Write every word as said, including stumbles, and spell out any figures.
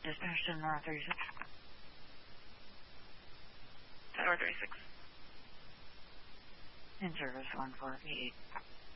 dispatch to Nora thirty-six. Tower thirty-six. In service one four eight eight.